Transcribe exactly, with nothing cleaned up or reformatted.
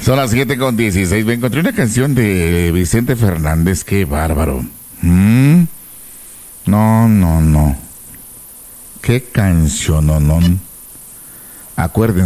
Son las siete con dieciséis. Me encontré una canción de Vicente Fernández. Qué bárbaro. ¿Mm? No, no, no. Qué canción, no, no. Acuérdense.